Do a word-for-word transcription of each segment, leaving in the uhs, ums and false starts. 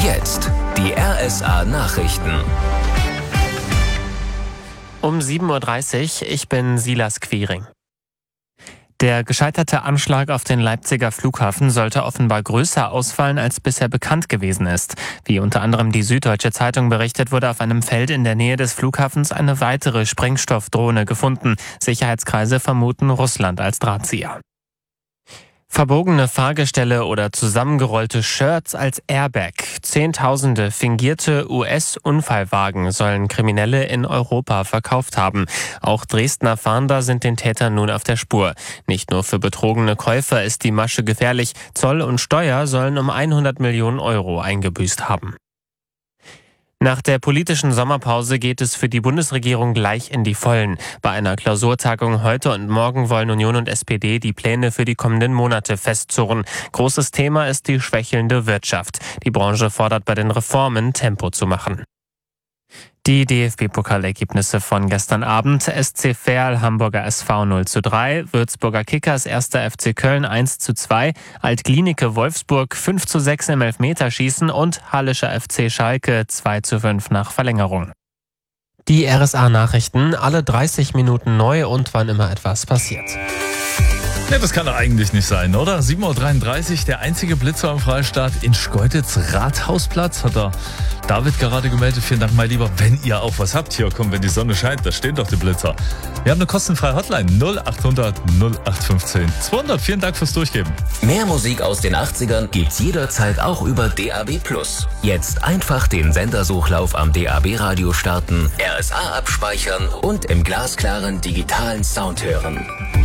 jetzt die R S A-Nachrichten. Um sieben Uhr dreißig, ich bin Silas Quiring. Der gescheiterte Anschlag auf den Leipziger Flughafen sollte offenbar größer ausfallen, als bisher bekannt gewesen ist. Wie unter anderem die Süddeutsche Zeitung berichtet, wurde auf einem Feld in der Nähe des Flughafens eine weitere Sprengstoffdrohne gefunden. Sicherheitskreise vermuten Russland als Drahtzieher. Verbogene Fahrgestelle oder zusammengerollte Shirts als Airbag. Zehntausende fingierte U S-Unfallwagen sollen Kriminelle in Europa verkauft haben. Auch Dresdner Fahnder sind den Tätern nun auf der Spur. Nicht nur für betrogene Käufer ist die Masche gefährlich. Zoll und Steuer sollen um hundert Millionen Euro eingebüßt haben. Nach der politischen Sommerpause geht es für die Bundesregierung gleich in die Vollen. Bei einer Klausurtagung heute und morgen wollen Union und S P D die Pläne für die kommenden Monate festzurren. Großes Thema ist die schwächelnde Wirtschaft. Die Branche fordert bei den Reformen Tempo zu machen. Die D F B-Pokalergebnisse von gestern Abend: S C Verl Hamburger S V null zu drei, Würzburger Kickers erster F C Köln eins zu zwei, Alt-Glienicke Wolfsburg fünf zu sechs im Elfmeterschießen und Hallischer F C Schalke zwei zu fünf nach Verlängerung. Die R S A-Nachrichten, alle dreißig Minuten neu und wann immer etwas passiert. Ne, das kann doch eigentlich nicht sein, oder? sieben Uhr dreiunddreißig, der einzige Blitzer im Freistaat in Schkeuditz Rathausplatz, hat da David gerade gemeldet. Vielen Dank, mein Lieber. Wenn ihr auch was habt hier, komm, wenn die Sonne scheint, da stehen doch die Blitzer. Wir haben eine kostenfreie Hotline null acht hundert null acht fünfzehn zweihundert. Vielen Dank fürs Durchgeben. Mehr Musik aus den achtzigern gibt's jederzeit auch über D A B plus. Jetzt einfach den Sendersuchlauf am D A B-Radio starten, R S A abspeichern und im glasklaren digitalen Sound hören.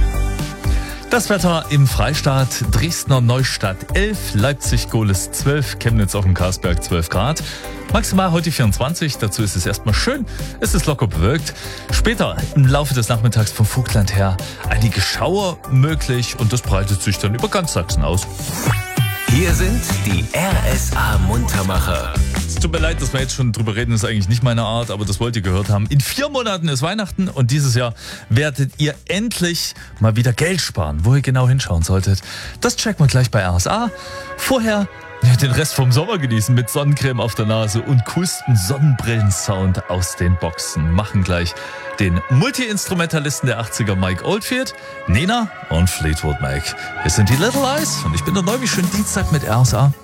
Das Wetter im Freistaat: Dresdner Neustadt elf, Leipzig-Gohlis zwölf, Chemnitz auf dem Karlsberg zwölf Grad. Maximal heute vierundzwanzig, dazu ist es erstmal schön, es ist locker bewölkt. Später im Laufe des Nachmittags vom Vogtland her einige Schauer möglich und das breitet sich dann über ganz Sachsen aus. Hier sind die R S A-Muntermacher. Es tut mir leid, dass wir jetzt schon drüber reden, das ist eigentlich nicht meine Art, aber das wollt ihr gehört haben. In vier Monaten ist Weihnachten und dieses Jahr werdet ihr endlich mal wieder Geld sparen. Wo ihr genau hinschauen solltet, das checken wir gleich bei R S A. Vorher ja, den Rest vom Sommer genießen mit Sonnencreme auf der Nase und coolsten Sonnenbrillen-Sound aus den Boxen. Machen gleich den Multi-Instrumentalisten der achtziger Mike Oldfield, Nena und Fleetwood Mac. Wir sind die Little Eyes und ich bin der Neubi. Schönen Dienstag mit R S A.